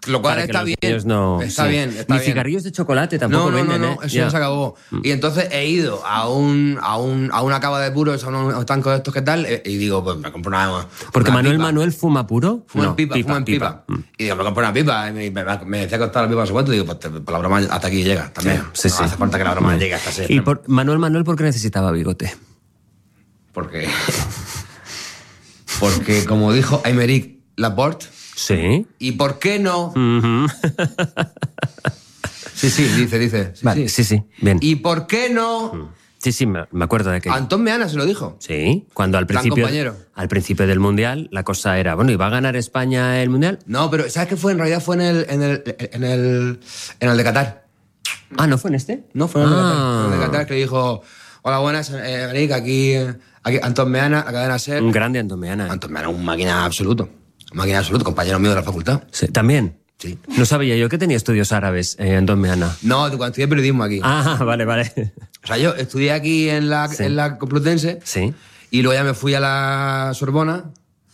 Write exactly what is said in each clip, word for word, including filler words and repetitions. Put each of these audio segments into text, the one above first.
Lo cual Para que está los bien. niños no- Está sí. bien, está Ni bien. cigarrillos de chocolate tampoco No, no, venden, no, no, ¿eh? eso Ya. ya se acabó. Y entonces he ido a un, a un, a una cava de puros, a unos estancos de estos que tal, y digo, pues me compro una. Porque una Manuel pipa. Manuel fuma puro. Fuma No, en pipa, fuma en pipa. Mm. Y digo, me compro una pipa. Y me, me, me decía que costaba la pipa no sé cuánto. Y digo, pues te- por la broma hasta aquí llega también. Sí, no sí. hace falta que la broma llegue hasta ese Y extremo. por, Manuel Manuel, ¿por qué necesitaba bigote? Porque. Porque, como dijo Aymeric Laporte, Sí. ¿y por qué no? Ujú. Sí, sí, dice, dice. Sí, Vale, sí, sí, bien. ¿Y por qué no? Sí, sí, me me acuerdo de aquello. Antón Meana se lo dijo. Sí, cuando al Gran principio, compañero. al principio del Mundial la cosa era, bueno, ¿y va a ganar España el Mundial? No, pero ¿sabes qué fue? En realidad fue en el, en el, en el, en el de Qatar. Ah, ¿no fue en este? No, fue en el de Ah. Qatar. Fue en el de Qatar que dijo, hola, buenas, eh, Eric, aquí, aquí Antón Meana, la cadena SER. Un grande Antomeana. Antón Meana, un máquina absoluto. Un máquina absoluto, compañero mío de la facultad. Sí, ¿también? Sí. No sabía yo que tenía estudios árabes, eh, Antomeana. No, cuando estudié periodismo aquí. Ah, vale, vale. O sea, yo estudié aquí en la, Sí. en la Complutense Sí. y luego ya me fui a la Sorbona.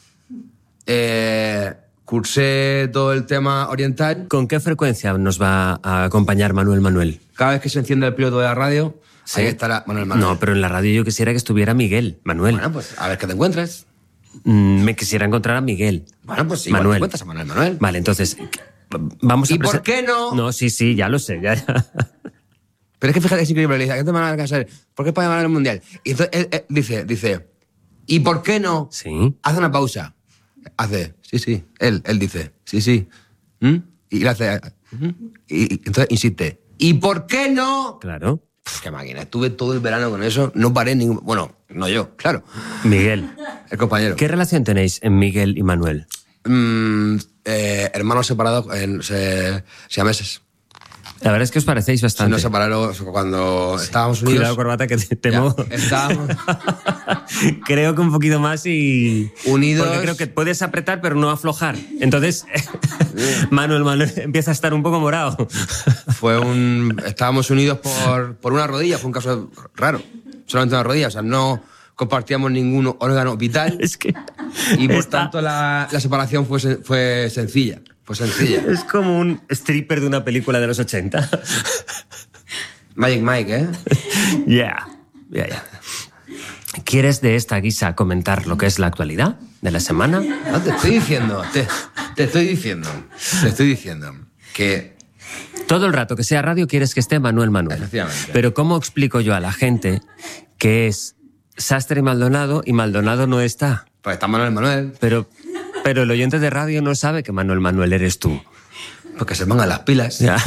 Eh, cursé todo el tema oriental. ¿Con qué frecuencia nos va a acompañar Manuel Manuel? Cada vez que se enciende el piloto de la radio, Sí. ahí estará Manuel Manuel. No, pero en la radio yo quisiera que estuviera Miguel, Manuel. Bueno, pues a ver qué te encuentres. Mm, Me quisiera encontrar a Miguel. Bueno, pues igual te Manuel. encuentras a Manuel Manuel. Vale, entonces, vamos a ¿Y por presen- qué no? No, sí, sí, ya lo sé, ya, ya. Pero es que fíjate, es increíble. Le dice, ¿qué te van a hacer? ¿Por qué España va a ganar el Mundial? Y entonces él, él dice, dice, ¿y por qué no? Sí. Hace una pausa. Hace, sí, sí. Él, él dice, sí, sí. ¿Mm? Y le hace, ¿mm? y, y entonces insiste, ¿y por qué no? Claro. Pff, qué máquina. Estuve todo el verano con eso. No paré ningún... Bueno, no yo, claro. Miguel, El compañero. ¿qué relación tenéis en Miguel y Manuel? Mm, eh, hermanos separados en se, siameses. La verdad es que os parecéis Se bastante. nos separaron cuando estábamos unidos. Cuidado, corbata, que te temo. Ya, estábamos Creo que un poquito más y... Unidos. Porque creo que puedes apretar, pero no aflojar. Entonces, Manuel, Manuel empieza a estar un poco morado. Fue un... Estábamos unidos por, por una rodilla, fue un caso raro. Solamente una rodilla, o sea, no compartíamos ningún órgano vital Es que... y por está- tanto la, la separación fue, sen- fue sencilla. Fue sencilla. Es como un stripper de una película de los ochenta. Magic Mike, ¿eh? Ya, ya, ya. ¿Quieres de esta guisa comentar lo que es la actualidad de la semana? No, te estoy diciendo, te, te estoy diciendo, te estoy diciendo que... Todo el rato que sea radio quieres que esté Manuel Manuel. Efectivamente. Pero ¿cómo explico yo a la gente que es Sastre y Maldonado y Maldonado no está? Pues está Manuel Manuel, Pero, pero el oyente de radio no sabe que Manuel Manuel eres tú. porque se pongan las pilas. Ya.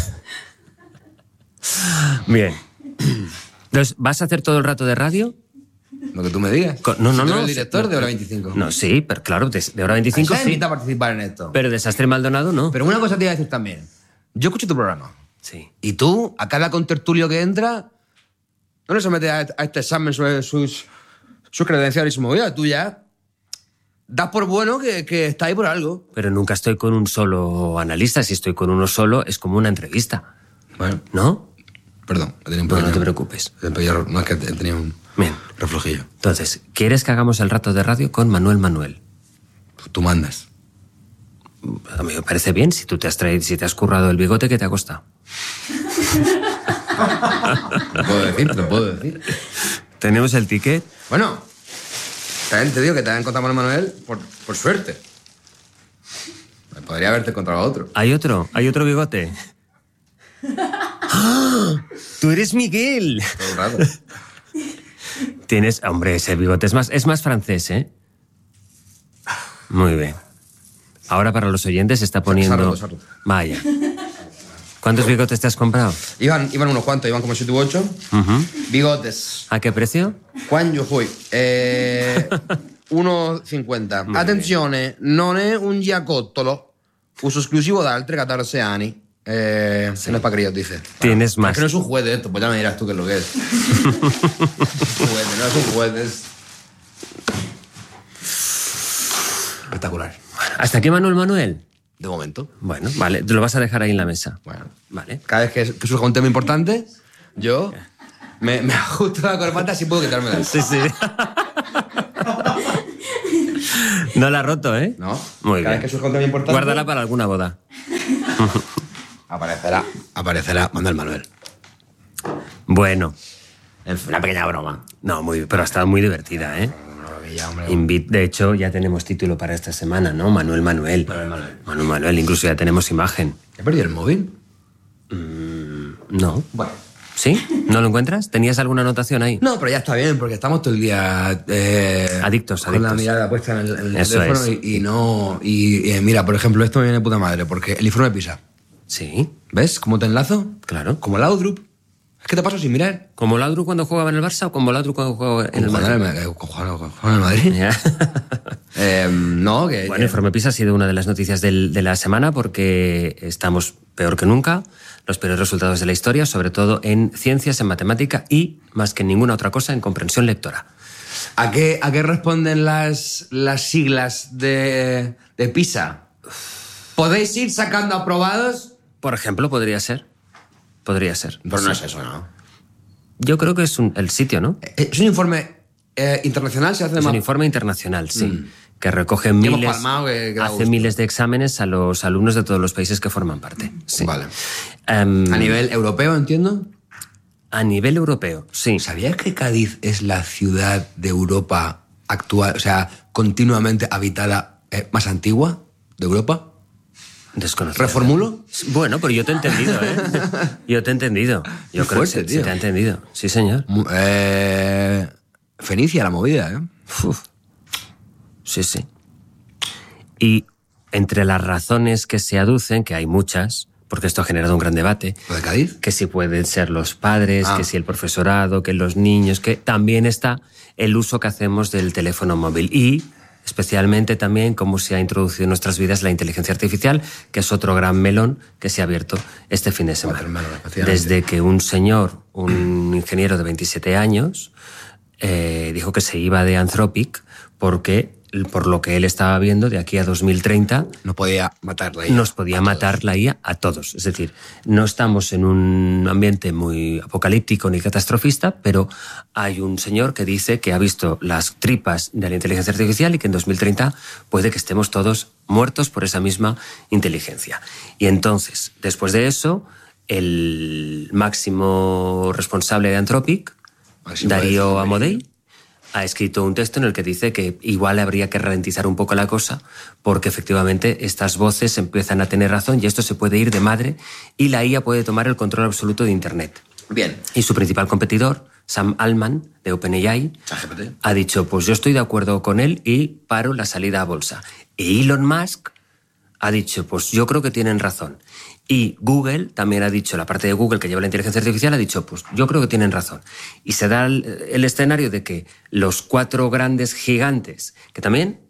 Bien. Entonces, ¿vas a hacer todo el rato de radio? Lo que tú me digas. Co- No, no, Si tú no. eres el director no, de Hora veinticinco. No, sí, pero claro, de, de hora veinticinco Se sí. invita a participar en esto. Pero de Sastre y Maldonado no. Pero una cosa te iba a decir también. Yo escucho tu programa. Sí. Y tú, a cada contertulio que entra, no le sometes a, a este examen sobre sus, sus credenciales y su movida. Tú ya das por bueno que, que está ahí por algo. Pero nunca estoy con un solo analista. Si estoy con uno solo, es como una entrevista. Bueno, ¿No? perdón. Tenía un No, pequeño- no te preocupes. un pequeño- no, es que tenía un Bien. reflujillo. Entonces, ¿quieres que hagamos el rato de radio con Manuel Manuel? Tú mandas. A mí me parece bien si tú te has traído, si te has currado el bigote que te ha costado. Lo puedo decir, lo puedo decir. Tenemos el ticket. Bueno, también te digo que te han encontrado a Manuel por, por suerte. Podría haberte encontrado a otro. Hay otro, hay otro bigote. ¡Ah! ¡Tú eres Miguel! Todo el rato. Tienes, hombre, ese bigote es más, es más francés, ¿eh? Muy bien. Ahora para los oyentes se está poniendo... Se ha roto, se ha roto. Vaya. ¿Cuántos bigotes te has comprado? Iban, iban unos cuantos, iban como siete u ocho. Ujú. Bigotes. ¿A qué precio? Quan io fui? Eh, uno cinquanta. Muy Attenzione, non è un giacottolo. Uso esclusivo da altri catorce anni. Eh, No es para críos, dice. Tienes Bueno, más. es que no es un juguete esto, pues ya me dirás tú qué es lo que es. Un juguete, no es un juguete, es... Espectacular. ¿Hasta aquí Manuel Manuel? De momento. Bueno, vale, te lo vas a dejar ahí en la mesa. Bueno. Vale. Cada vez que, que surja un tema importante, yo me, me ajusto la corbata si puedo quitármela. Sí, sí. No la ha roto, ¿eh? ¿No? Muy Cada bien. vez que surja un tema importante... Guárdala para alguna boda. aparecerá, aparecerá Manuel Manuel. Bueno, una pequeña broma. No, muy, pero ha estado muy divertida, ¿eh? Invit, de hecho, ya tenemos título para esta semana, ¿no? Manuel Manuel. Manuel Manuel. Manuel Manuel, incluso ya tenemos imagen. ¿He perdido el móvil? Mm, no. Bueno. ¿Sí? ¿No lo encuentras? ¿Tenías alguna anotación ahí? No, pero ya está bien, porque estamos todo el día... Eh, adictos, con adictos. la mirada puesta en el, en el Eso teléfono es. y, y no... Y, y mira, por ejemplo, esto me viene de puta madre, porque el informe PISA. Sí. ¿Ves cómo te enlazo? Claro. Como Laudrup. Es que te paso sin mirar. ¿Como Laudrup cuando jugaba en el Barça o como Laudrup cuando jugaba en el Madrid? ¿Con el Madrid? Ya. eh, no, que... Bueno, el informe PISA ha sido una de las noticias del, de la semana porque estamos peor que nunca, los peores resultados de la historia, sobre todo en ciencias, en matemática y, más que en ninguna otra cosa, en comprensión lectora. ¿A qué, a qué responden las, las siglas de, de PISA? ¿Podéis ir sacando aprobados? Por ejemplo, podría ser. Podría ser. Pero no Sí. es eso, ¿no? Yo creo que es un, el sitio, ¿no? ¿Es un informe eh, internacional? ¿Se hace de Es ma- un informe internacional, sí. Mm. Que recoge hemos miles, palmado, que- que da hace gusto. miles de exámenes a los alumnos de todos los países que forman parte. Sí. Vale. Em, A nivel europeo, entiendo. a nivel europeo, sí. ¿Sabías que Cádiz es la ciudad de Europa actual, o sea, continuamente habitada eh, más antigua de Europa? Desconocido. ¿Reformulo? Bueno, pero yo te he entendido, ¿eh? Yo te he entendido. Yo Qué creo fuerte, que se, tío. se te ha entendido. Sí, señor. Mu- Eh, Fenicia, la movida, ¿eh? Uf. Sí, sí. Y entre las razones que se aducen, que hay muchas, porque esto ha generado un gran debate, ¿Lo de Cádiz? que si pueden ser los padres, Ah. que si el profesorado, que los niños, que también está el uso que hacemos del teléfono móvil y especialmente también cómo se ha introducido en nuestras vidas la inteligencia artificial, que es otro gran melón que se ha abierto este fin de semana. Otro melón, especialmente. Desde que un señor, un ingeniero de veintisiete años, eh, dijo que se iba de Anthropic porque, por lo que él estaba viendo, de aquí a dos mil treinta No podía matarla ahí. nos podía matar la I A a todos. Es decir, no estamos en un ambiente muy apocalíptico ni catastrofista, pero hay un señor que dice que ha visto las tripas de la inteligencia artificial y que en dos mil treinta puede que estemos todos muertos por esa misma inteligencia. Y entonces, después de eso, el máximo responsable de Anthropic, Máximo Darío de- Amodei, ha escrito un texto en el que dice que igual habría que ralentizar un poco la cosa porque efectivamente estas voces empiezan a tener razón y esto se puede ir de madre y la I A puede tomar el control absoluto de Internet. Bien. Y su principal competidor, Sam Altman, de OpenAI, ChatGPT. ha dicho, pues yo estoy de acuerdo con él y paro la salida a bolsa. Y Elon Musk ha dicho, pues yo creo que tienen razón. Y Google también ha dicho, la parte de Google que lleva la inteligencia artificial ha dicho, pues yo creo que tienen razón. Y se da el, el escenario de que los cuatro grandes gigantes, que también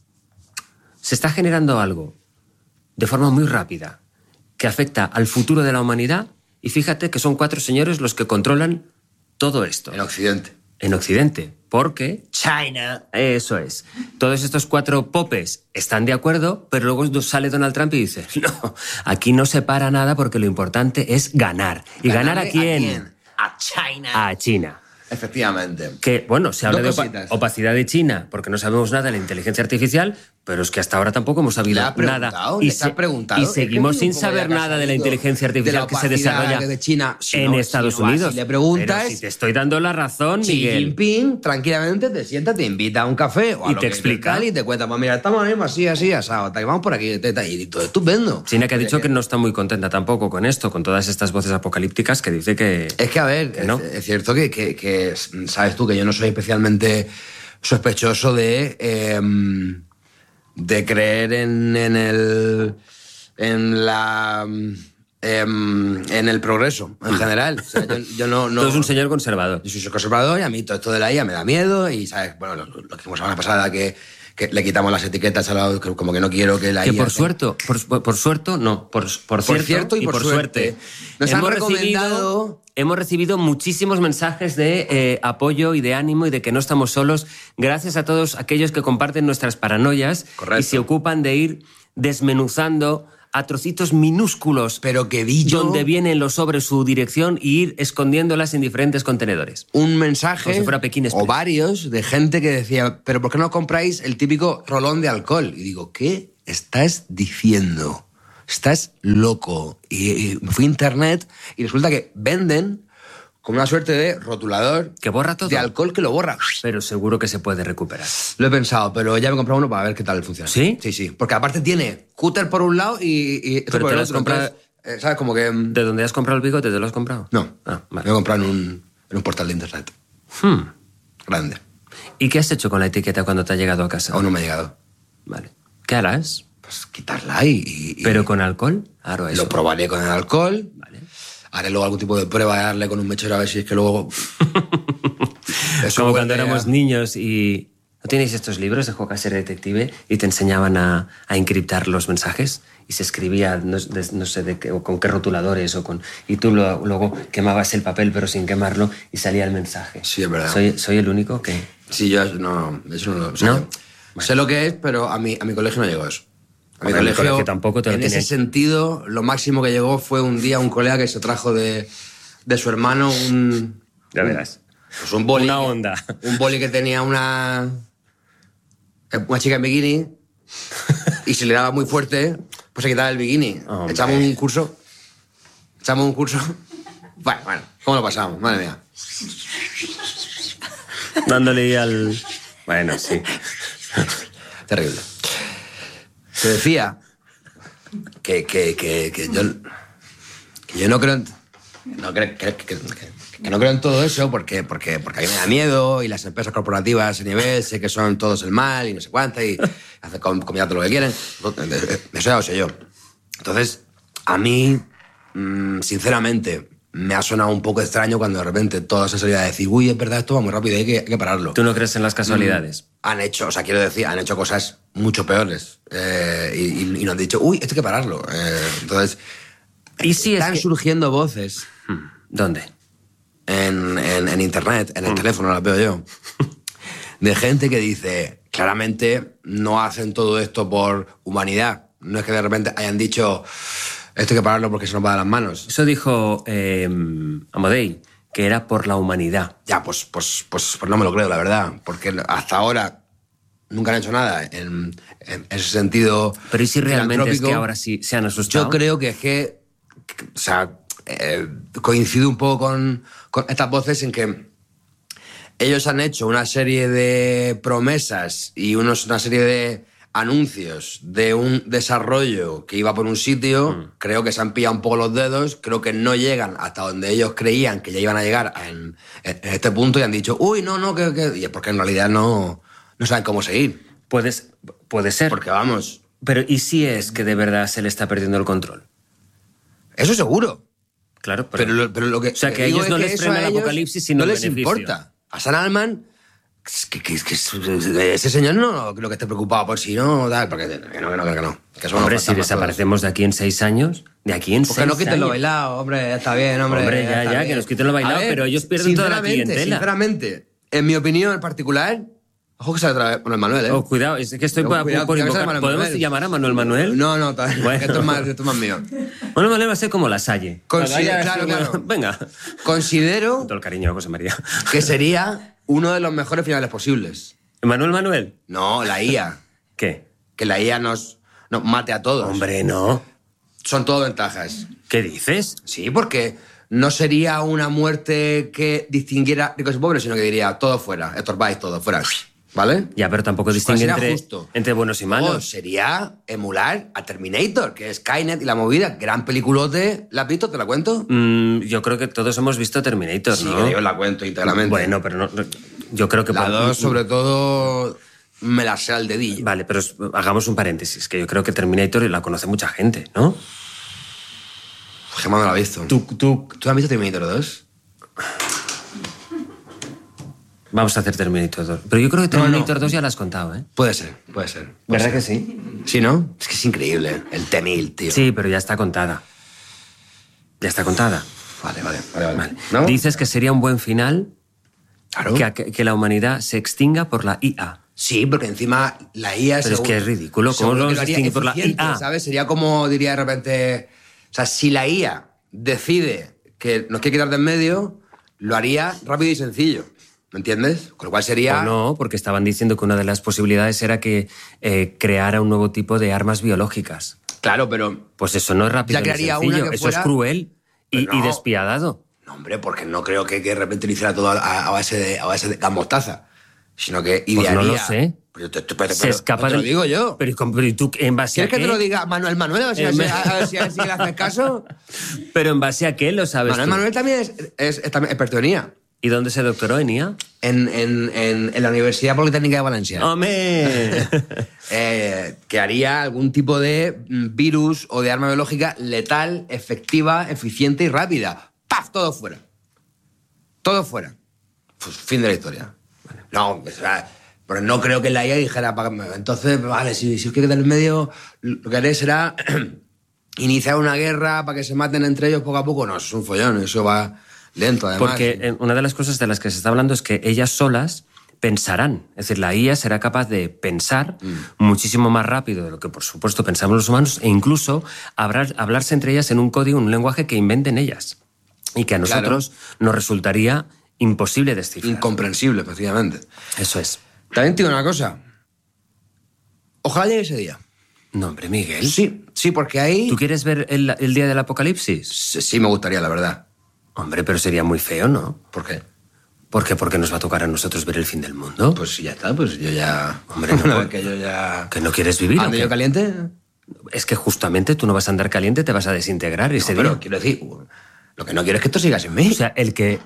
se está generando algo de forma muy rápida, que afecta al futuro de la humanidad, y fíjate que son cuatro señores los que controlan todo esto. En Occidente. En Occidente, porque China, eso es. Todos estos cuatro popes están de acuerdo, pero luego sale Donald Trump y dice, no, aquí no se para nada porque lo importante es ganar. ¿Y ganar a ¿Ganarle quién? a quién? A China. A China. Efectivamente. Que, bueno, se habla Dos de opa- cositas. opacidad de China porque no sabemos nada de la inteligencia artificial, pero es que hasta ahora tampoco hemos sabido ¿Le has nada. preguntado? Y, ¿Le has preguntado? y Es que seguimos tiene sin un poco saber ya nada de la casado inteligencia de la artificial que se opacidad desarrolla de China. Si en no- Estados si no vas Unidos. y le preguntas, Pero si te estoy dando la razón, Xi Miguel. Jinping, tranquilamente, te sienta, te invita a un café o a Y lo te que explica. tal, y te cuenta, pues mira, estamos ahora mismo así, así, asado, tal, y vamos por aquí, te- te- y todo estupendo. China que ha dicho que no está muy contenta tampoco con esto, con todas estas voces apocalípticas que dice que... Es que, a ver, Que no. es, es cierto que, que- que sabes tú que yo no soy especialmente sospechoso de, eh, de creer en, en el en la em, en el progreso en general. O sea, yo, yo no, no Tú eres un señor conservador. yo soy conservador y a mí todo esto de la I A me da miedo y, ¿sabes? Bueno, lo, lo que hicimos la semana pasada, que, que le quitamos las etiquetas a la, que como que no quiero que la Que I A... por suerte, por, por suerte, no, por, por, cierto, cierto y por suerte. Nos han recomendado- recibido, hemos recibido muchísimos mensajes de eh, apoyo y de ánimo y de que no estamos solos, gracias a todos aquellos que comparten nuestras paranoias Correcto. y se ocupan de ir desmenuzando a trocitos minúsculos Pero que vi yo donde vienen los sobres su dirección y ir escondiéndolas en diferentes contenedores. un mensaje Como si fuera Pekín Express. o varios de gente que decía, pero ¿por qué no compráis el típico rolón de alcohol? Y digo, ¿qué estás diciendo? estás loco. Y, y fui a internet y resulta que venden como una suerte de rotulador que borra todo, de alcohol que lo borra. Pero seguro que se puede recuperar. Lo he pensado, pero ya me he comprado uno para ver qué tal funciona. ¿Sí? Sí, sí. Porque aparte tiene cúter por un lado y... y esto pero por te el lo has otro. comprado... Entonces, eh, ¿sabes? Como que... ¿De dónde has comprado el bigote? ¿Te lo has comprado? No. Ah, vale. Me he comprado en un, en un portal de internet. Hmm. Grande. ¿Y qué has hecho con la etiqueta cuando te ha llegado a casa? Aún no me ha llegado. Vale. ¿Qué harás? Pues quitarla y... y- ¿Pero con alcohol? Claro, eso. Lo probaré con el alcohol. Vale. Haré luego algún tipo de prueba de darle con un mechero a ver si es que luego... Eso Como huele cuando éramos a- niños y... ¿No tenéis estos libros de Juega Ser Detective y te enseñaban a, a encriptar los mensajes? Y se escribía, no, de- no sé de qué, o con qué rotuladores, o con, y tú lo- luego quemabas el papel pero sin quemarlo y salía el mensaje. Sí, es verdad. Soy, soy el único que... Sí, yo no, eso no lo o sea, ¿No? yo sé lo que es, pero a mi, a mi colegio no llegó eso. A mi Hombre, a mi colegio, colegio tampoco te lo en tenía- ese sentido, lo máximo que llegó fue un día un colega que se trajo de, de su hermano un... Ya verás. Pues un boli. Una onda. Un boli que tenía una... Una chica en bikini y si le daba muy fuerte, pues se quitaba el bikini. Hombre. Echamos un curso. Echamos un curso. Bueno, bueno, ¿cómo lo pasamos? Madre mía. Dándole al... Bueno, sí. Terrible. Se decía que, que, que, que yo, que yo no creo en, no creo, que, que- que- que no creo en todo eso porque, porque, porque a mí me da miedo y las empresas corporativas a ese nivel sé que son todos el mal y no sé cuánto y hacen con comida todo lo que quieren. Eso ya lo sé yo. Entonces, a mí, mmm, sinceramente, me ha sonado un poco extraño cuando de repente todos se salían a decir, uy, es verdad, esto va muy rápido, hay que, hay que pararlo. ¿Tú no crees en las casualidades? Han hecho, o sea, quiero decir, han hecho cosas mucho peores. Eh, y, y, y nos han dicho, uy, esto hay que pararlo. Eh, entonces, ¿Y si es están que- surgiendo voces ¿Dónde? en, en, en internet, en el Mm. teléfono, las veo yo, de gente que dice, claramente no hacen todo esto por humanidad. No es que de repente hayan dicho, esto hay que pararlo porque se nos va de las manos. Eso dijo eh, Amodei, que era por la humanidad. Ya, pues, pues, pues, pues no me lo creo, la verdad. Porque hasta ahora nunca han hecho nada en, en ese sentido. Pero ¿y si realmente es que filantrópico. ahora sí se han asustado? Yo creo que es que, que- o sea, eh, coincido un poco con, con estas voces en que ellos han hecho una serie de promesas y unos, una serie de anuncios de un desarrollo que iba por un sitio, Mm. creo que se han pillado un poco los dedos, creo que no llegan hasta donde ellos creían que ya iban a llegar en, en este punto y han dicho, uy, no, no, que, que... Y es porque en realidad no, no saben cómo seguir. Puedes, puede ser. Porque vamos, Pero ¿y si es que de verdad se le está perdiendo el control? eso seguro. Claro, pero... Pero lo, pero lo que O sea, que a digo ellos es no que les eso frena a el ellos apocalipsis, sino no el les beneficio. importa. A San Alman, que, que, que, que ese señor no creo que esté preocupado por si no, tal, porque que no, que no, que no. Que somos Hombre, los si fantasmas desaparecemos de aquí en seis años, de aquí en todos. Pues que seis no quiten lo años. bailado, hombre, ya está bien, hombre. Hombre, ya, está ya, bien. que nos quiten lo bailado, A ver, pero ellos pierden toda la sinceramente, clientela. Sinceramente, en mi opinión en particular, ojo que sale otra vez Manuel Manuel, ¿eh? Oh, cuidado, es que estoy No, por, cuidado, por que a veces invocar. Manuel ¿Podemos Manuel. llamar a Manuel Manuel? No, no, todavía no, Bueno. que esto es más, esto es más mío. Manuel Manuel va a ser como la Salle. Consider- Cuando haya claro, así como- claro. Venga. Considero Con todo el cariño, José María. que sería uno de los mejores finales posibles. ¿Manuel Manuel? No, la I A. ¿Qué? Que la I A nos, nos mate a todos. Hombre, no. Son todo ventajas. ¿Qué dices? Sí, porque no sería una muerte que distinguiera ricos y pobres, sino que diría todo fuera, estorbáis todo fuera. ¿Vale? Ya, pero tampoco Pues distingue sería entre, justo. entre buenos y Luego, malos. sería emular a Terminator, que es Skynet y la movida. Gran peliculote. ¿La has visto? ¿Te la cuento? Mm, yo creo que todos hemos visto Terminator, Sí, ¿no? que yo la cuento íntegramente. Bueno, pero no, no- yo creo que... La por- dos, sobre todo, me la sé al dedillo. Vale, pero es- hagamos un paréntesis, que yo creo que Terminator la conoce mucha gente, ¿no? Gemma no la ha visto. Tú, tú... ¿Tú has visto Terminator dos? Vamos a hacer Terminator dos. Pero yo creo que No, no. Terminator dos ya la has contado, ¿eh? Puede ser, puede ser. puede ¿Verdad que ser. sí? Sí, ¿no? Es que es increíble. El T mil, tío. Sí, pero ya está contada. Ya está contada. Vale, vale, vale. vale. Vale. ¿No? Dices que sería un buen final Claro. que, que- que la humanidad se extinga por la I A. Sí, porque encima la I A... Pero es seguro- que es ridículo, ¿cómo seguro lo que lo haría distingue por la eficiente, I A? ¿sabes? Sería como, diría de repente... O sea, si la I A decide que nos quiere quitar de en medio, lo haría rápido y sencillo. ¿Me entiendes? Con lo cual sería... O no, porque estaban diciendo que una de las posibilidades era que eh, creara un nuevo tipo de armas biológicas. Claro, pero... Pues eso no es rápido ni sencillo, eso fuera... es cruel y, no, y despiadado. No, hombre, porque no creo que, que de repente lo hiciera todo a, a base de a base de gas mostaza, sino que idearía... Pues no lo sé. Pero, pero, pero, se escapa te del... lo digo yo. Pero, pero ¿y tú en base a qué? ¿Quieres que te lo diga Manuel Manuel? A ver si, eh, a ver si, a ver si, a ver si le haces caso. Pero ¿en base a qué lo sabes Manuel tú? Manuel también es, es, es también experto en I A. ¿Y dónde se doctoró en I A? En, en, en, en la Universidad Politécnica de Valencia. ¡Hombre! eh, que haría algún tipo de virus o de arma biológica letal, efectiva, eficiente y rápida. ¡Paf! Todo fuera. Todo fuera. Pues fin de la historia. Vale. No, o sea, pero no creo que la I A dijera... Entonces, vale, si, si os quiere quitar el medio, lo que haré será iniciar una guerra para que se maten entre ellos poco a poco. No, eso es un follón, eso va... lento, además. Porque una de las cosas de las que se está hablando es que ellas solas pensarán. Es decir, la I A será capaz de pensar mm. muchísimo más rápido de lo que, por supuesto, pensamos los humanos e incluso hablar, hablarse entre ellas en un código, en un lenguaje que inventen ellas. Y que a nosotros claro. nos resultaría imposible descifrar. Incomprensible, efectivamente. Eso es. También te digo una cosa. Ojalá llegue ese día. No, hombre, Miguel. Sí, sí, porque ahí... ¿Tú quieres ver el, el día del apocalipsis? Sí, sí, me gustaría, la verdad. Hombre, pero sería muy feo, ¿no? ¿Por qué? ¿Por qué? Porque nos va a tocar a nosotros ver el fin del mundo. Pues ya está, pues yo ya... Hombre, no, porque yo ya... ¿Que no quieres vivir? ¿Ando yo caliente? Es que justamente tú no vas a andar caliente, te vas a desintegrar no, ese pero día. quiero decir, lo que no quiero es que esto siga sin mí. O sea, el que...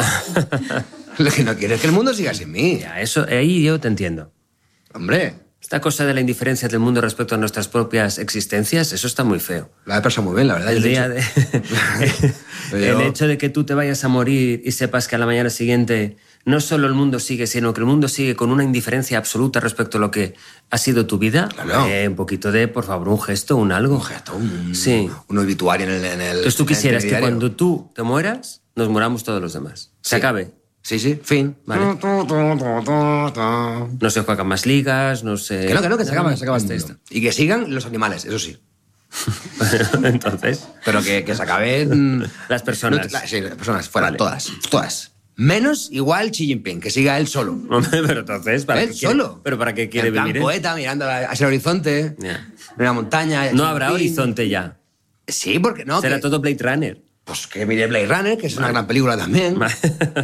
Lo que no quiero es que el mundo siga sin mí. Ya, eso, ahí yo te entiendo. Hombre... Esta cosa de la indiferencia del mundo respecto a nuestras propias existencias, eso está muy feo. La he pasado muy bien, la verdad. El, día de... el hecho de que tú te vayas a morir y sepas que a la mañana siguiente no solo el mundo sigue, sino que el mundo sigue con una indiferencia absoluta respecto a lo que ha sido tu vida. Claro. Eh, un poquito de, por favor, un gesto, un algo. Un gesto, un, sí. un obituario en el, en el... Entonces tú quisieras que cuando tú te mueras, nos muramos todos los demás. Se sí. acabe. Sí, sí, fin. Vale. No se juegan más ligas, no se... Que no, que no, que se acaba, no, se acaba esto. Y que sigan los animales, eso sí. Entonces... Pero que, que se acaben... Las personas. No, sí, las personas, fuera, vale. todas, todas. Menos igual Xi Jinping, que siga él solo. Hombre, pero entonces, ¿para él qué quiere, solo? ¿Pero para qué quiere en plan vivir? Poeta, mirando hacia el horizonte, yeah. en una montaña... No habrá horizonte ya. Sí, porque no. Será que, todo Blade Runner. Pues que mire Blade Runner, que es vale. una gran película también. Vale.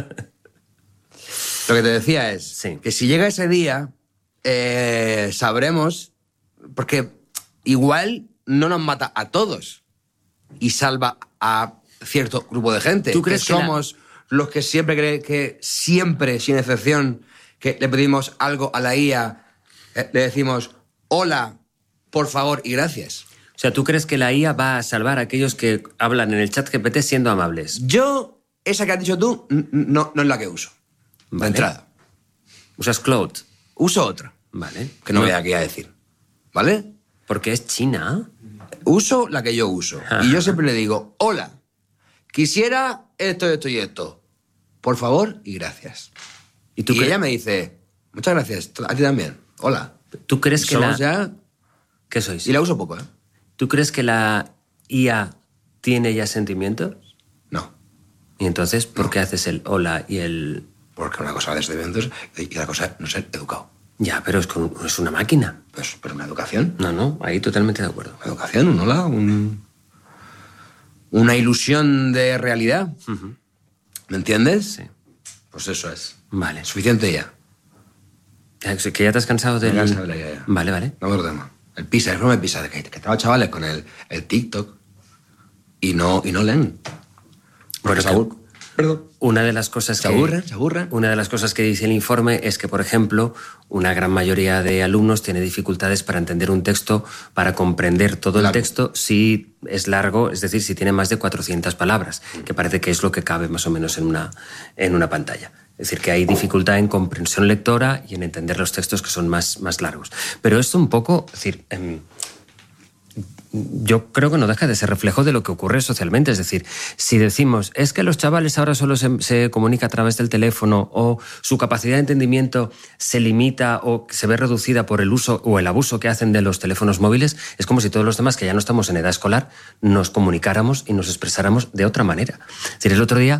Lo que te decía es sí. que si llega ese día, eh, sabremos, porque igual no nos mata a todos y salva a cierto grupo de gente. ¿Tú crees que, que somos la... los que siempre creen que siempre, sin excepción, que le pedimos algo a la I A, eh, le decimos hola, por favor y gracias? O sea, ¿tú crees que la I A va a salvar a aquellos que hablan en el chat G P T siendo amables? Yo, esa que has dicho tú, no, no es la que uso. Vale. De entrada. ¿Usas Claude? Uso otra. Vale. Que no, no voy aquí a decir. ¿Vale? Porque es China. Uso la que yo uso. Ajá. Y yo siempre le digo, hola, quisiera esto, esto y esto. Por favor y gracias. Y, tú y ella me dice, muchas gracias, a ti también. Hola. ¿Tú crees que la... ya... ¿Qué sois? Y la uso poco, ¿eh? ¿Tú crees que la I A tiene ya sentimientos? No. ¿Y entonces por no. qué haces el hola y el...? Porque una cosa es de eventos y la cosa es no ser educado. Ya, pero es, con, es una máquina. Pues, pero una educación. No, no, ahí totalmente de acuerdo. Una educación, un hola, un... una ilusión de realidad. Uh-huh. ¿Me entiendes? Sí. Pues eso es. Vale. Suficiente ya. ¿Que ya te has cansado del...? Me he cansado de la ya. Vale, vale. No otro tema. El Pisa, el problema del Pisa, que, que estaba chavales con el, el TikTok y no, y no leen. Porque se aburren. Perdón. Una de las cosas se que... aburren, se aburren. Una de las cosas que dice el informe es que, por ejemplo, una gran mayoría de alumnos tiene dificultades para entender un texto, para comprender todo el largo. texto si es largo, es decir, si tiene más de cuatrocientas palabras, que parece que es lo que cabe más o menos en una, en una pantalla. Es decir, que hay dificultad en comprensión lectora y en entender los textos que son más, más largos. Pero esto un poco, es decir, eh, yo creo que no deja de ser reflejo de lo que ocurre socialmente. Es decir, si decimos, es que los chavales ahora solo se, se comunican a través del teléfono o su capacidad de entendimiento se limita o se ve reducida por el uso o el abuso que hacen de los teléfonos móviles, es como si todos los demás que ya no estamos en edad escolar nos comunicáramos y nos expresáramos de otra manera. Es decir, el otro día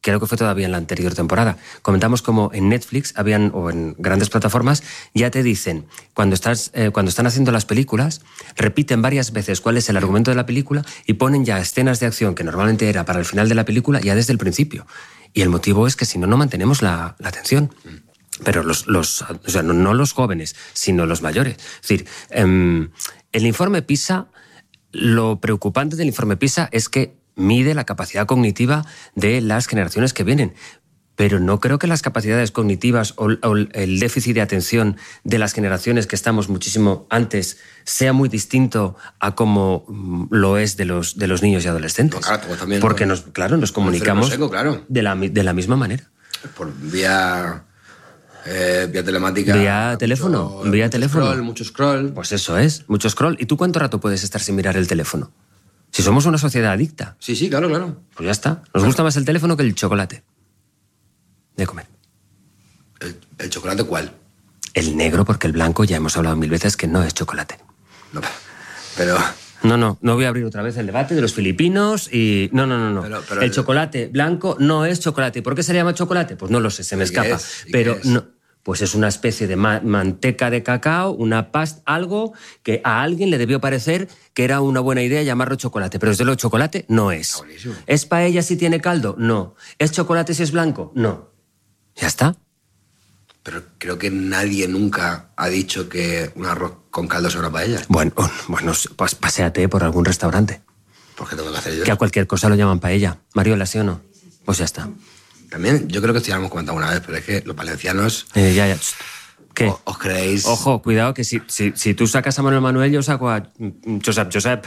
creo que fue todavía en la anterior temporada. Comentamos como en Netflix habían, o en grandes plataformas, ya te dicen, cuando, estás, eh, cuando están haciendo las películas, repiten varias veces cuál es el argumento de la película y ponen ya escenas de acción que normalmente era para el final de la película ya desde el principio. Y el motivo es que si no, no mantenemos la, la atención. Pero los, los o sea, no, no los jóvenes, sino los mayores. Es decir, eh, el informe PISA, lo preocupante del informe PISA es que mide la capacidad cognitiva de las generaciones que vienen. Pero no creo que las capacidades cognitivas o, o el déficit de atención de las generaciones que estamos muchísimo antes sea muy distinto a como lo es de los, de los niños y adolescentes. No, claro, también, porque nos, claro, nos comunicamos seco, claro. de, la, de la misma manera. Por vía... Eh, vía telemática. Vía teléfono, mucho, vía mucho teléfono. Scroll, mucho scroll. Pues eso es, mucho scroll. ¿Y tú cuánto rato puedes estar sin mirar el teléfono? Si somos una sociedad adicta. Sí, sí, claro, claro. Pues ya está. Nos claro. gusta más el teléfono que el chocolate. De comer. ¿El, el chocolate cuál? El negro, porque el blanco ya hemos hablado mil veces que no es chocolate. No, pero... No, no, no voy a abrir otra vez el debate de los filipinos y... No, no, no, no. Pero, pero el, el chocolate blanco no es chocolate. ¿Por qué se le llama chocolate? Pues no lo sé, se me escapa. Es? Pero no... Pues es una especie de ma manteca de cacao, una pasta, algo que a alguien le debió parecer que era una buena idea llamarlo chocolate. Pero desde luego chocolate no es. Buenísimo. ¿Es paella si tiene caldo? No. ¿Es chocolate si es blanco? No. Ya está. Pero creo que nadie nunca ha dicho que un arroz con caldo sea una paella. Bueno, bueno, pues paséate por algún restaurante. ¿Por qué tengo que hacer yo? Que a cualquier cosa lo llaman paella. Mariola, ¿sí o no? Pues ya está. También, yo creo que esto ya lo hemos comentado una vez, pero es que los valencianos... Eh, ya, ya. ¿Qué? ¿Os, os creéis...? Ojo, cuidado, que si, si, si tú sacas a Manuel Manuel, yo saco a Josep Josep.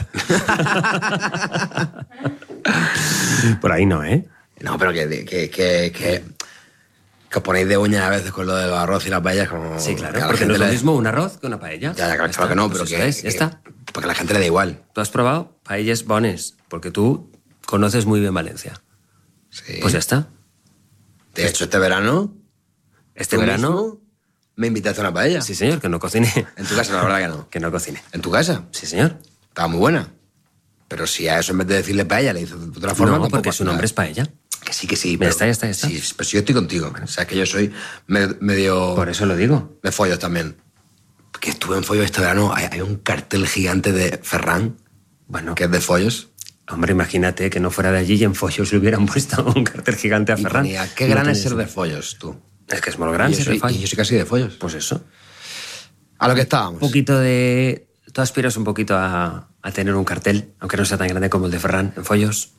Por ahí no, ¿eh? No, pero que... que, que, que... que os ponéis de uñas a veces con lo de los arroz y las paellas como... Sí, claro, porque no es lo le... mismo un arroz que una paella. Ya, ya, claro, claro que no, pero pues que... es, ya que, está. Porque a la gente le da igual. ¿Tú has probado paellas bones? Porque tú conoces muy bien Valencia. Sí. Pues ya está. De hecho, este verano... Este verano... me invitaste a una paella. Sí, señor, que no cocine. En tu casa, la verdad que no. Que no cocine. ¿En tu casa? Sí, señor. Estaba muy buena. Pero si a eso en vez de decirle paella le dices de otra forma... No, porque su nombre es paella. Que sí, que sí. Pero, ya está, ya está, ya está. Sí, pero si yo estoy contigo. O sea, que yo soy medio... Por eso lo digo. De follos también. Que estuve en follos este verano. Hay, hay un cartel gigante de Ferran. Bueno. Que es de follos. Hombre, imagínate que no fuera de allí y en follos le hubieran puesto un cartel gigante a y Ferran. Ponía, ¿qué no gran es ser de follos, tú? Es que es muy gran ser de follos. Y yo soy casi de follos. Pues eso. A lo que estábamos. Un poquito de... Tú aspiras un poquito a, a tener un cartel, aunque no sea tan grande como el de Ferran, en follos.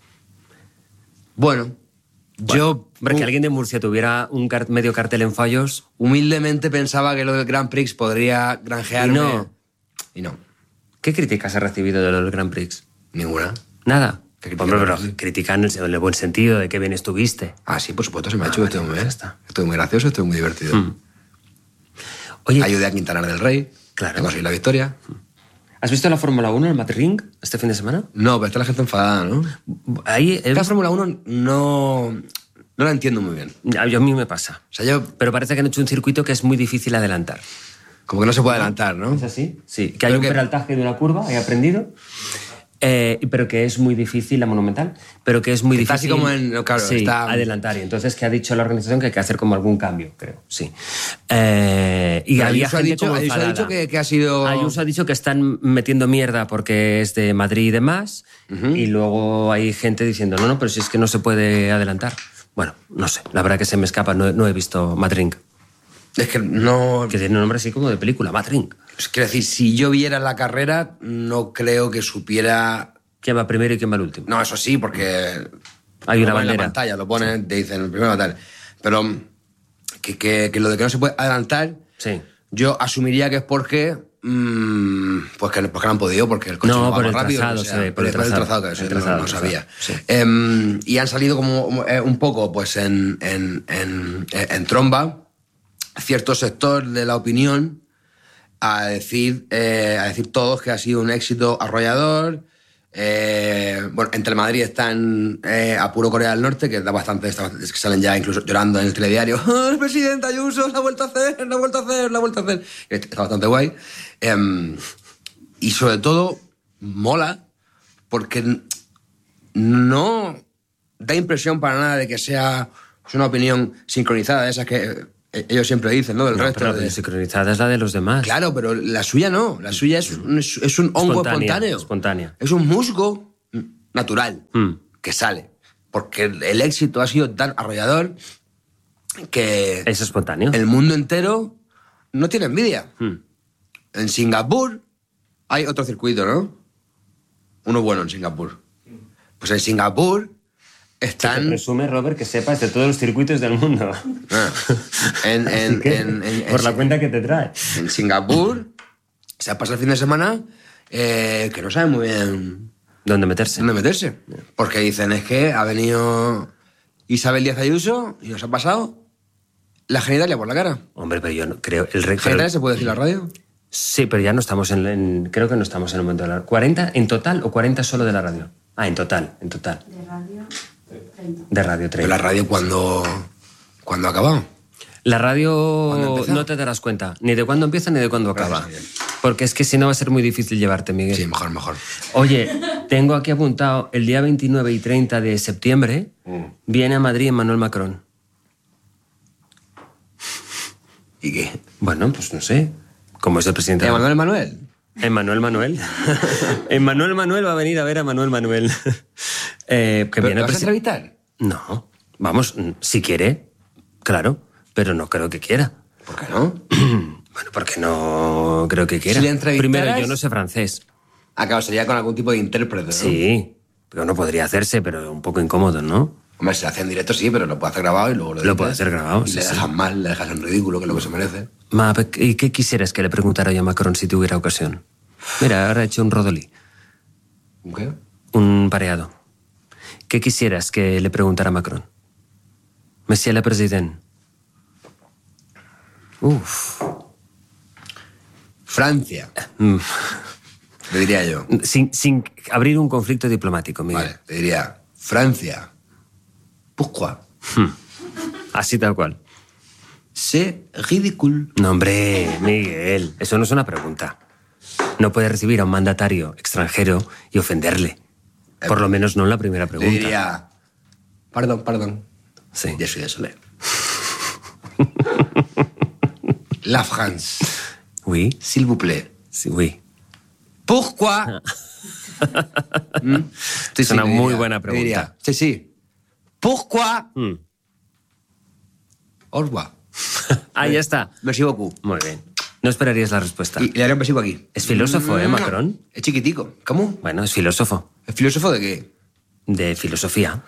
Bueno, bueno yo... Hombre, que alguien de Murcia tuviera un car medio cartel en follos... Humildemente pensaba que lo del Grand Prix podría granjearme... Y no. Y no. ¿Qué críticas has recibido de lo del Grand Prix? Ninguna. Nada. Hombre, pero critican en el buen sentido de que bien estuviste. Ah, sí, por supuesto, se me ha hecho ah, que estoy muy bien. Está. Estoy muy gracioso, estoy muy divertido. Mm. Oye, ayudé a Quintana del Rey. Claro. A conseguir la victoria. ¿Has visto la Fórmula uno en el Madrid este fin de semana? No, pero está la gente enfadada, ¿no? Ahí el... La Fórmula uno no... No la entiendo muy bien. A, yo, a mí me pasa. O sea, yo... Pero parece que han hecho un circuito que es muy difícil adelantar. Como que no se puede adelantar, ¿no? ¿Es así? Sí. Que hay un que... peraltaje de una curva, he aprendido. Eh, pero que es muy difícil, la monumental, pero que es muy está difícil así como en, claro, sí, está... adelantar. Y entonces que ha dicho la organización que hay que hacer como algún cambio, creo. Sí. Eh, y pero había Ayuso gente ha dicho, como Ayuso ha dicho que, que ha sido... Ayuso ha dicho que están metiendo mierda porque es de Madrid y demás, uh-huh. Y luego hay gente diciendo, no, no, pero si es que no se puede adelantar. Bueno, no sé, la verdad que se me escapa, no, no he visto Madrid. Es que no... Que tiene un nombre así como de película, Madrid. Quiero decir, si yo viera la carrera, no creo que supiera... ¿Quién va primero y quién va el último? No, eso sí, porque... Hay una lo bandera. En la pantalla, lo ponen, te dicen el primero tal. Pero que, que, que lo de que no se puede adelantar, sí. Yo asumiría que es porque... Mmm, pues que, porque no han podido, porque el coche no, no va por más el rápido. Trazado, o sea, sí, por el trazado, el trazado, que eso el no, trazado, no sabía. Sí. Eh, y han salido como eh, un poco pues en, en, en, en tromba cierto sector de la opinión a decir, eh, a decir todos que ha sido un éxito arrollador. Eh, bueno, entre Madrid están eh, a puro Corea del Norte, que da bastante, está, es que salen ya incluso llorando en el telediario. ¡Oh, el presidente Ayuso la ha vuelto a hacer, la ha vuelto a hacer, la ha vuelto a hacer! Está bastante guay. Eh, y sobre todo, mola, porque no, da impresión para nada de que sea es una opinión sincronizada, de esas que ellos siempre dicen, ¿no? Del No, resto. pero De... la sincronizada es la de los demás. Claro, pero la suya no. La suya es un, es un hongo Espontánea, espontáneo. espontánea. Es un musgo natural Mm. que sale. Porque el éxito ha sido tan arrollador que Es espontáneo. el mundo entero no tiene envidia. Mm. En Singapur hay otro circuito, ¿no? Uno bueno en Singapur. Pues en Singapur Te están... presume, Robert, que sepas de todos los circuitos del mundo. Ah, en, en, Así que, en- en- por en- la cuenta que te trae. en Singapur se ha pasado el fin de semana eh, que no saben muy bien ¿Dónde meterse? dónde meterse. Porque dicen, es que ha venido Isabel Díaz Ayuso y nos ha pasado la genitalia por la cara. Hombre, pero yo no creo... El rey, ¿Genitalia se puede decir en la radio? Sí, pero ya no estamos en, en- Creo que no estamos en el momento de la... ¿cuarenta en total o cuarenta solo de la radio? Ah, en total, en total. De radio, treinta. De radio Pero treinta. la radio cuando, cuando ha acabado. La ¿Cuándo radio empieza? no te darás cuenta ni de cuándo empieza ni de cuándo acaba. Gracias, Miguel. Porque es que si no va a ser muy difícil llevarte, Miguel. Sí, mejor, mejor. Oye, tengo aquí apuntado el día veintinueve y treinta de septiembre viene a Madrid Emmanuel Macron. ¿Y qué? Bueno, pues no sé. Como es el presidente de la- ¿Emanuel Manuel? Emmanuel Manuel. Emmanuel Manuel va a venir a ver a Manuel Manuel. Eh, que ¿Pero viene ¿Lo el vas a presi- entrevistar? No, vamos, si quiere, claro, pero no creo que quiera. ¿Por qué no? Bueno, porque no creo que quiera. Si le entrevistaras- Primero, yo no sé francés. Acá sería con algún tipo de intérprete, ¿no? Sí, pero no podría hacerse, pero un poco incómodo, ¿no? Hombre, si lo hace en directo sí, pero lo puede hacer grabado y luego lo Lo editas. puede hacer grabado, Y sí, le sí. dejas mal, le dejas en ridículo, que es lo que se merece. Ma, ¿y qué quisieras que le preguntara yo a Macron si tuviera ocasión? Mira, ahora he hecho un rodolí, ¿Qué? un pareado. ¿Qué quisieras que le preguntara a Macron? Monsieur le Président. Uf. Francia, Mm. le diría yo. Sin, sin abrir un conflicto diplomático, Miguel. Vale, te diría, Francia. Pourquoi? Así tal cual. C'est ridicule. No, hombre, Miguel, eso no es una pregunta. No puedes recibir a un mandatario extranjero y ofenderle. Por lo menos no en la primera Le pregunta. diría, perdón, perdón. Sí. Je suis désolé. La France, Oui, s'il vous plaît. sí, oui. Pourquoi? ¿Mm? Sí, Es una le muy diría, buena le pregunta. diría, sí, sí. Pourquoi? Mm. Au revoir. Ah, ya está. Merci beaucoup. Muy bien. No esperarías la respuesta. Y le haré un besico aquí. Es filósofo, ¿eh, Mm. Macron? Es chiquitico. ¿Cómo? Bueno, es filósofo. ¿Es filósofo de qué? De filosofía.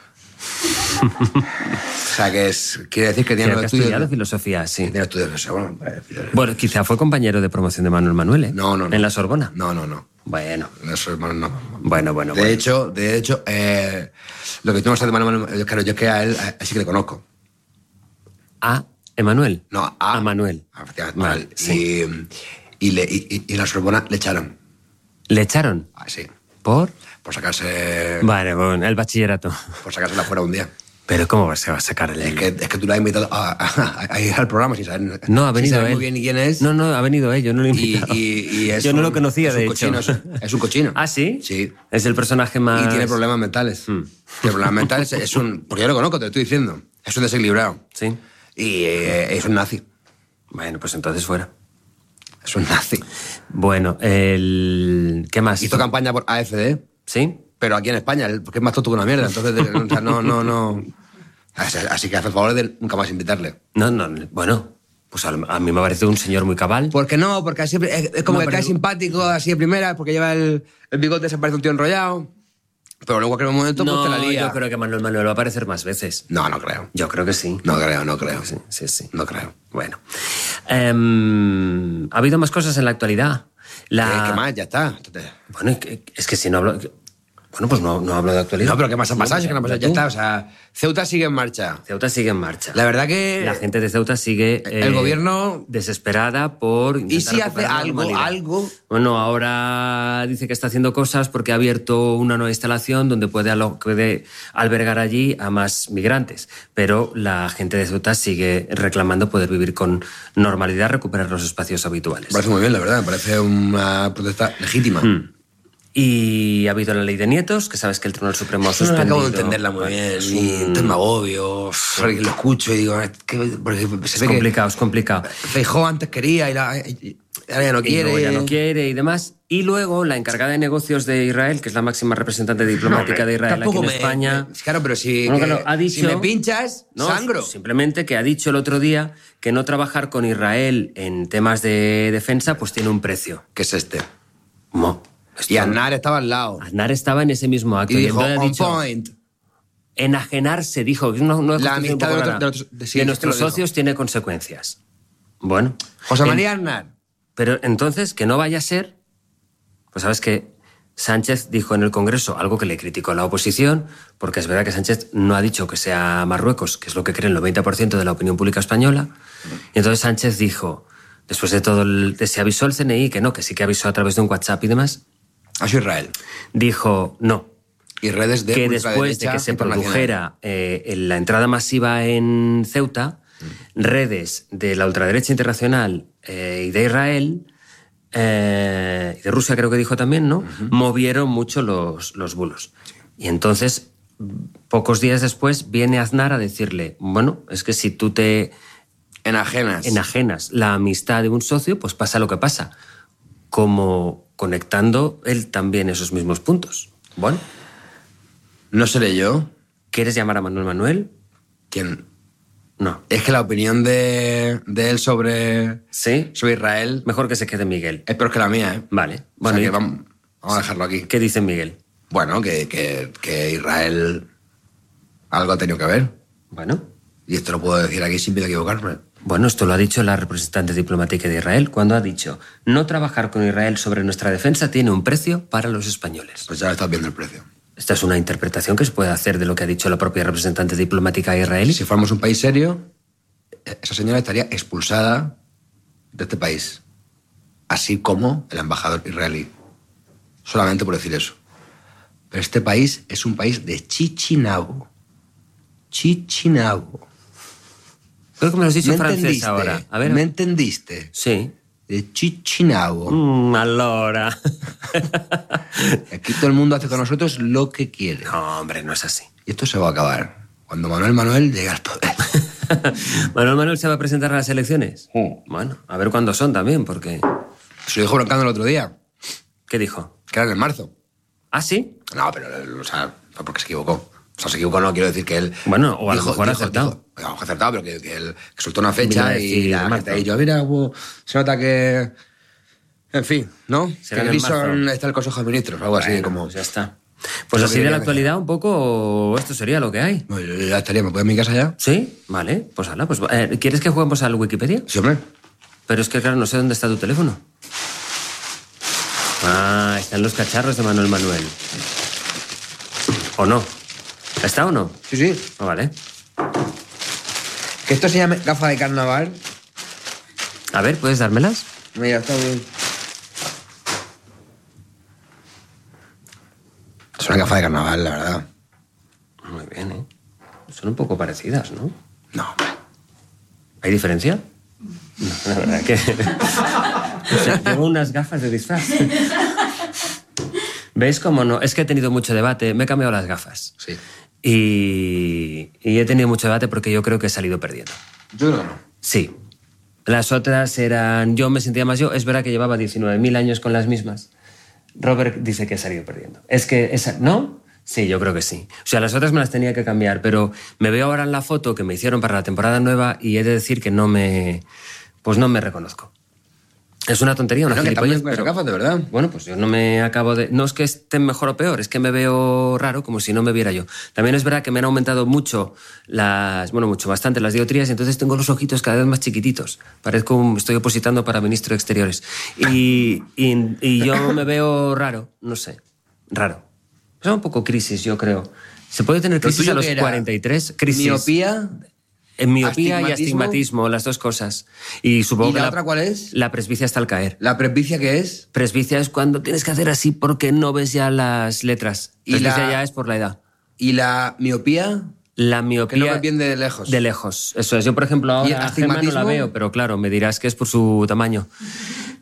O sea, que es... Quiere decir que tiene Creo que ha los estudios... estudiado filosofía, sí. Tiene estudios... O sea, bueno, eh, filosofía. Bueno, quizá fue compañero de promoción de Manuel Manuel, ¿eh? No, no, no. En la Sorbona. No, no, no. Bueno, Eso, no, no. bueno, bueno. De bueno. hecho, de hecho, eh, lo que tú no sabes de Manuel Manuel, claro, yo es que a él a- sí que le conozco. A Emanuel. No, a... A Manuel. Efectivamente, Vale, Manuel. sí. Y, y, le, y, y- y en la Sorbona le echaron. ¿Le echaron? Ah, sí. ¿Por? Por sacarse... Vale, bueno, el bachillerato. Por sacársela fuera un día. Pero ¿cómo se va a sacar el...? Es que, es que tú lo has invitado a, a- a ir al programa sin saber... No, ha sin venido saber él. muy bien ni quién es. No, no, ha venido él, yo no lo he Y, invitado. y- y es yo no un- lo conocía, es un de cochino, hecho. Es un, es un cochino. ¿Ah, sí? Sí. Es el personaje más... Y tiene problemas mentales. Mm. Tiene problemas mentales. Es un... Porque yo lo conozco, te lo estoy diciendo. Es un desequilibrado. Sí. Y eh, es un nazi. Bueno, pues entonces fuera. Es un nazi. Bueno, el... ¿qué más? Hizo campaña por A F D, ¿Sí? pero aquí en España, el- porque es más tonto que una mierda. Entonces, de- o sea, no, no, no... Así, así que hace el favor de nunca más invitarle. No, no, bueno, pues a, a mí me parece un señor muy cabal. ¿Por qué no? Porque así es, es como No, que pero- cae simpático así de primera, porque lleva el, el bigote, se parece un tío enrollado. Pero luego en cualquier momento pues, No, te la lía. yo creo que Manuel Manuel va a aparecer más veces. No, no creo. Yo creo que sí. No creo, no creo. Sí, sí, sí. No creo. Bueno. Em, ha habido más cosas en la actualidad. La... ¿Qué, qué más? Ya está. Bueno, es que si no hablo... Bueno, pues no, no hablo de actualidad. No, pero ¿qué más ha pasado? No, Es que no ha pasado. Ya tú. está, o sea, Ceuta sigue en marcha. Ceuta sigue en marcha. La verdad que... La gente de Ceuta sigue... El gobierno- desesperada por... ¿Y intentar si hace recuperar la algo, normalidad. algo? Bueno, ahora dice que está haciendo cosas porque ha abierto una nueva instalación donde puede, alo- puede albergar allí a más migrantes. Pero la gente de Ceuta sigue reclamando poder vivir con normalidad, recuperar los espacios habituales. Me parece muy bien, la verdad. Me parece una protesta legítima. Mm. Y ha habido la ley de nietos, que sabes que el Tribunal Supremo ha Eso no suspendido. acabo de entenderla muy Bueno, bien. es Y un- entonces me agobio. Lo escucho y digo, es que, porque se Es ve complicado, es complicado. que Feijóo antes quería y, la, y ahora ya no Y quiere. luego ya no quiere y demás. Y luego la encargada de negocios de Israel, que es la máxima representante diplomática de Israel aquí Tampoco en me- España. me- claro, pero si, Bueno, que- claro, ha dicho- si me pinchas, No, sangro. simplemente que ha dicho el otro día que no trabajar con Israel en temas de defensa pues tiene un precio. ¿Qué es este? Mo, Y esto- Aznar estaba al lado. Aznar estaba en ese mismo acto. Y dijo, entonces ha on dicho, point. enajenarse, dijo. que Una, una La construcción amistad un poco de rara. otros- de otros- de- sí, de es que nuestros lo dijo. socios tiene consecuencias. Bueno. José en- María Aznar. Pero entonces, que no vaya a ser, pues sabes que Sánchez dijo en el Congreso algo que le criticó a la oposición, porque es verdad que Sánchez no ha dicho que sea Marruecos, que es lo que cree el noventa por ciento de la opinión pública española. Y entonces Sánchez dijo, después de todo, el, de se avisó el C N I, que no, que sí que avisó a través de un WhatsApp y demás, Ha sido Israel. dijo no, Y redes de que después de ultraderecha que se internacional. produjera eh, en la entrada masiva en Ceuta, redes de la ultraderecha internacional eh, y de Israel, eh, y de Rusia creo que dijo también, ¿no? Movieron mucho los, los bulos. Y entonces, pocos días después, viene Aznar a decirle, bueno, es que si tú te Enajenas. enajenas la amistad de un socio, pues pasa lo que pasa. Como conectando él también esos mismos puntos. Bueno, No seré yo ¿quieres llamar a Manuel Manuel? quien... No. Es que la opinión de, de él sobre, ¿Sí? sobre Israel Mejor que se quede Miguel. es peor que la mía, ¿eh? Vale. O sea Bueno, que ¿y vamos, vamos a dejarlo aquí. ¿qué dice Miguel? Bueno, que, que, que Israel algo ha tenido que ver. Bueno. Y esto lo puedo decir aquí sin miedo a equivocarme. Bueno, esto lo ha dicho la representante diplomática de Israel cuando ha dicho no trabajar con Israel sobre nuestra defensa tiene un precio para los españoles. Pues ya estás viendo el precio. Esta es una interpretación que se puede hacer de lo que ha dicho la propia representante diplomática israelí. Si fuéramos un país serio, esa señora estaría expulsada de este país. Así como el embajador israelí. Solamente por decir eso. Pero este país es un país de Chichinabo. Chichinabo. Creo que me lo has dicho ¿Me en francés entendiste? ahora. A ver. ¿Me entendiste? Sí. De Chichinabo. Mm, allora. Aquí todo el mundo hace con nosotros lo que quiere. No, hombre, no es así. Y esto se va a acabar. Cuando Manuel Manuel llegue al poder. ¿Manuel Manuel se va a presentar a las elecciones? Sí. Bueno, a ver cuándo son también, porque... Se lo dijo Broncano el otro día, ¿Qué dijo? que era en marzo. ¿Ah, sí? No, pero, o sea, fue porque se equivocó. O sea, se equivocó, no quiero decir que él... Bueno, o a lo mejor ha acertado. Dijo, a lo mejor ha acertado, pero que, que él que soltó una Vino fecha a y decir la marzo. gente ha dicho, mira, hubo- se nota que... En fin, ¿no? Será que en Grison marzo. está el Consejo de Ministros, algo así Bueno, como... pues ya está. Pues Lo así que de la quería actualidad un poco esto sería lo que hay. Bueno, yo ya estaría, ¿me puedo ir a mi casa ya? ¿Sí? Vale, pues hala. Pues, eh, ¿quieres que juguemos al Wikipedia? Sí, hombre. Pero es que, claro, no sé dónde está tu teléfono. Ah, están los cacharros de Manuel Manuel. ¿O no? ¿Está o no? Sí, sí. Ah, vale. Que esto se llame gafa de carnaval. A ver, ¿puedes dármelas? Mira, está bien. Es una gafa de carnaval, la verdad. Muy bien, ¿eh? Son un poco parecidas, ¿no? No, hombre. ¿Hay diferencia? No, la verdad que... O sea, tengo unas gafas de disfraz. ¿Veis cómo no? Es que he tenido mucho debate. Me he cambiado las gafas. Sí. Y, y he tenido mucho debate porque yo creo que he salido perdiendo. Yo creo que no. Sí. Las otras eran... Yo me sentía más yo. Es verdad que llevaba diecinueve mil años con las mismas. Robert dice que he salido perdiendo. Es que esa... ¿No? Sí, yo creo que sí. O sea, las otras me las tenía que cambiar, pero me veo ahora en la foto que me hicieron para la temporada nueva y he de decir que no me... Pues no me reconozco. Es una tontería, una No, que gilipollez, también con pero... esas gafas, de verdad. Bueno, pues yo no me acabo de... No es que estén mejor o peor, es que me veo raro como si no me viera yo. También es verdad que me han aumentado mucho las... Bueno, mucho, bastante las dioptrías y entonces tengo los ojitos cada vez más chiquititos. Parezco... un- Estoy opositando para ministro de Exteriores. Y, y, y yo me veo raro, no sé, raro. Es un poco crisis, yo creo. ¿Se puede tener ¿Lo crisis tuyo a los qué era? cuarenta y tres? Crisis. Miopía. En miopía y ¿Astigmatismo? astigmatismo, las dos cosas. Y supongo ¿Y que la otra cuál es? La presbicia hasta al caer. ¿La presbicia qué es? Presbicia es cuando tienes que hacer así porque no ves ya las letras. ¿Y Presbicia la- ya es por la edad. ¿Y la miopía? La miopía... Que no ves bien de lejos. De lejos, eso es. Yo, por ejemplo, ¿Y el ahora a Gemma no la astigmatismo? veo, pero claro, me dirás que es por su tamaño.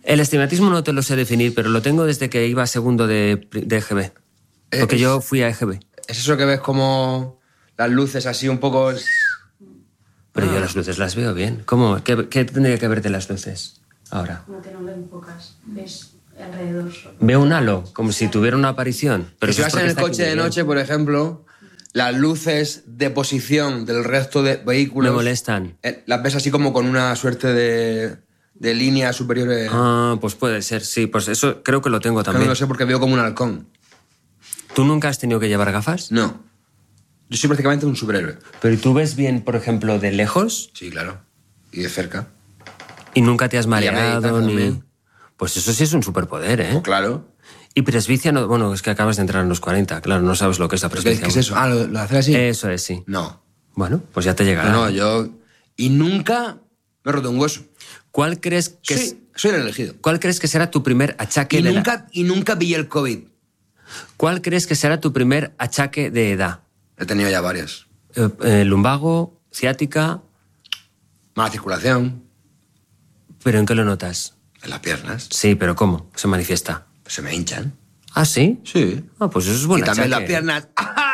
El estigmatismo no te lo sé definir, pero lo tengo desde que iba a segundo de, de E G B. Porque Es- yo fui a E G B. ¿Es eso que ves como las luces así un poco...? Pero Ah. yo las luces las veo bien. ¿Cómo? ¿Qué, qué tendría que ver de las luces ahora? Como que no ven pocas. Ves alrededor. Veo un halo, como si tuviera una aparición. Pero Que si eso es vas en porque el está aquí coche de bien. noche, por ejemplo, las luces de posición del resto de vehículos... Me molestan. eh, las ves así como con una suerte de, de líneas superiores... Ah, pues puede ser, sí. Pues eso creo que lo tengo Que no también. lo sé porque veo como un halcón. ¿Tú nunca has tenido que llevar gafas? No. Yo soy prácticamente un superhéroe. Pero ¿tú ves bien, por ejemplo, de lejos Sí, claro. Y de cerca. y nunca te has a meditar mareado ni...? también. Pues eso sí es un superpoder, ¿eh? Pues claro. Y presbicia, no, bueno, es que acabas de entrar en los cuarenta, claro, no sabes lo que es la ¿Qué, presbicia. qué es eso? Ah, ¿lo, lo haces así? Eso es, sí. No. Bueno, pues ya te llegará. No, no, yo... Y nunca me he roto un hueso. ¿Cuál crees que es- Sí, soy el elegido. ¿Cuál crees que será tu primer achaque Y de nunca, edad? y nunca pillé el COVID. ¿Cuál crees que será tu primer achaque de edad? He tenido ya varios. Eh, eh, lumbago, ciática, Mala circulación ¿pero en qué lo notas? en las piernas. Sí, pero ¿cómo se manifiesta? Se me hinchan. ¿Ah, sí? Sí. Ah, pues eso es buen y también las achaque. piernas.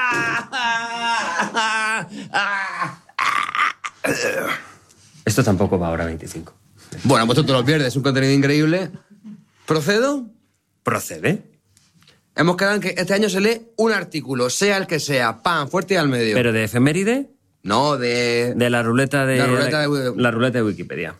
Esto tampoco va ahora a veinticinco. Bueno, pues tú te lo pierdes. Es un contenido increíble. ¿Procedo? ¿Procede? Hemos quedado en que este año se lee un artículo, sea el que sea. ¡Pam! Fuerte y al medio. ¿Pero de efeméride? No, de... De la ruleta de... La ruleta de- la ruleta de Wikipedia.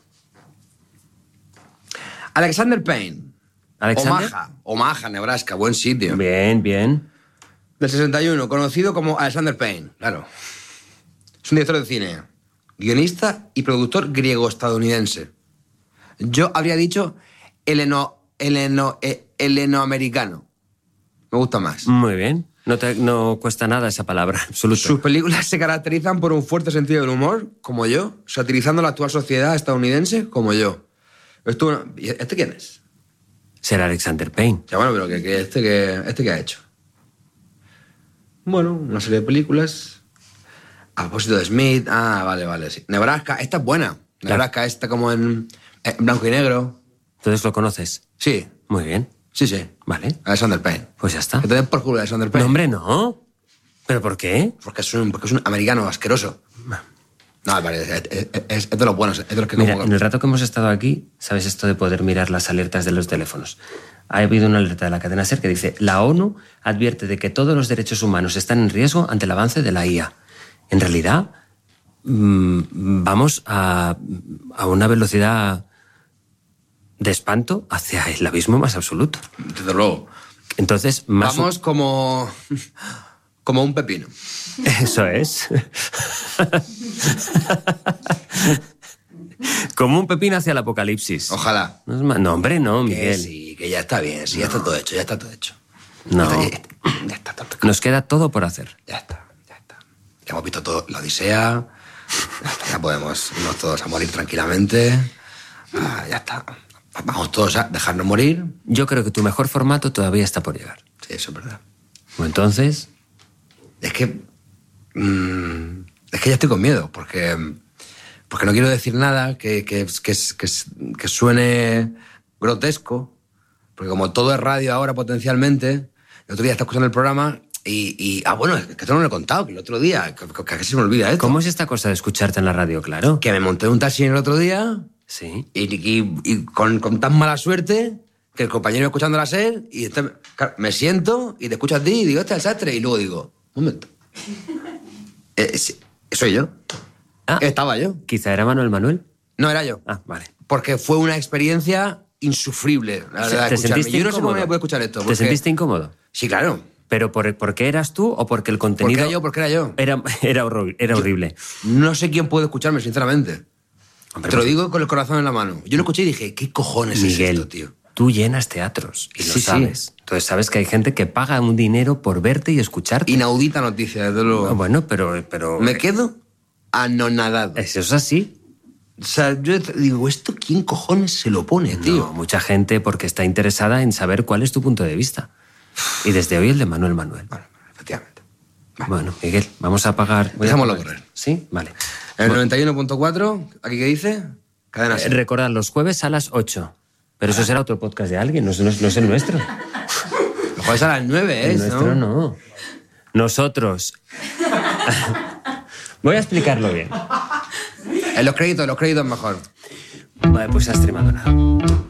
Alexander Payne. ¿Alexander? Omaha. Omaha, Nebraska. Buen sitio. Bien, bien. Del sesenta y uno, conocido como Alexander Payne, claro. Es un director de cine, guionista y productor griego-estadounidense. Yo habría dicho heleno, heleno, eh, helenoamericano. Me gusta más. Muy bien. No, te, no cuesta nada esa palabra, en absoluto. Sus películas se caracterizan por un fuerte sentido del humor, como yo, satirizando la actual sociedad estadounidense, como yo. Esto, ¿y ¿Este quién es? Será Alexander Payne. Ya bueno, pero que, que este, que, ¿este qué ha hecho? Bueno, una serie de películas. A propósito de Smith. Ah, vale, vale, sí. Nebraska, esta es buena. Nebraska, esta como en, en blanco y negro. Entonces lo conoces. Sí, Muy bien. sí, sí. Vale. Alexander Payne. Pues ya está. Que te den por culo Alexander Payne. No, hombre, no. ¿Pero por qué? Porque es un, porque es un americano asqueroso. No, vale, es, es- es- es de los buenos. Es de los que Mira, como... en el rato que hemos estado aquí, ¿sabes esto de poder mirar las alertas de los teléfonos? Ha habido una alerta de la cadena SER que dice: la ONU advierte de que todos los derechos humanos están en riesgo ante el avance de la I A. En realidad, mmm, vamos a, a una velocidad de espanto hacia el abismo más absoluto. Desde luego. Entonces, más... Vamos como... como un pepino. Eso es. Como un pepino hacia el apocalipsis. Ojalá. No, es ma- no, hombre, no, Que Miguel. sí, que ya está bien. Sí, ya está todo hecho, ya está todo hecho. No. Ya está, ya, ya está todo. Nos queda todo por hacer. Ya está, ya está. Ya hemos visto todo, la Odisea. Ya, está, ya podemos irnos todos a morir tranquilamente. Ah, ya está. Vamos todos a dejarnos morir. Yo creo que tu mejor formato todavía está por llegar. Sí, eso es verdad. O entonces, Es que... mm, es que ya estoy con miedo, porque... Porque no quiero decir nada que, que, que, que, que suene grotesco, porque como todo es radio ahora potencialmente, el otro día estaba escuchando el programa y... y ah, bueno, es que esto no lo he contado, que el otro día, que, que, que se me olvida esto. ¿cómo es esta cosa de escucharte en la radio, claro? Que me monté en un taxi el otro día Sí. y, y- y con, con tan mala suerte que el compañero iba escuchando la SER y este- claro, me siento y te escucho a ti y digo, este es el sastre, y luego digo, un momento. Eh, sí, soy yo. Ah. Estaba yo. Quizá era Manuel Manuel. No era yo. Ah, vale. Porque fue una experiencia insufrible, la verdad, ¿Te escucharme. sentiste Yo no sé cómo incómodo? me puede escuchar esto. ¿Te porque- sentiste incómodo? Sí, claro. ¿Pero por, porque eras tú o porque el Porque contenido era yo, porque era yo. era, era, horror- era horrible? No sé quién puede escucharme, sinceramente. Hombre, Te lo pues- digo con el corazón en la mano. Yo lo escuché y dije, ¿qué cojones Miguel, es esto, tío? tú llenas teatros y lo Sí, sí. sabes. Entonces sabes que hay gente que paga un dinero por verte y escucharte. Inaudita noticia, desde luego. Ah, bueno, pero... pero Me quedo anonadado. Eso es así. O sea, yo te digo, ¿esto quién cojones se lo pone, tío? No, mucha gente porque está interesada en saber cuál es tu punto de vista. Y desde hoy el de Manuel Manuel. Bueno, efectivamente. Va. Bueno, Miguel, vamos a apagar... voy a Dejémoslo apagar. correr. ¿Sí? Vale. El noventa y uno punto cuatro, ¿aquí qué dice? Cadena Eh, SER. Recordad, los jueves a las ocho. Pero eso será otro podcast de alguien, no es, no es, no es el nuestro. Lo juegas a las nueve, ¿eh? El nuestro ¿no? no. Nosotros... Voy a explicarlo bien. En los créditos, los créditos mejor. Vale, pues a Extremadura.